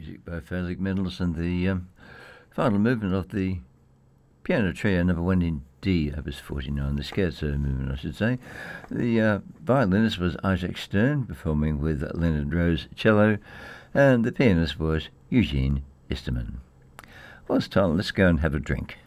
Music by Felix Mendelssohn, the final movement of the Piano Trio number 1 in D, opus 49, the scherzo movement, I should say. The violinist was Isaac Stern, performing with Leonard Rose cello, and the pianist was Eugene Esterman. Well, it's time, let's go and have a drink.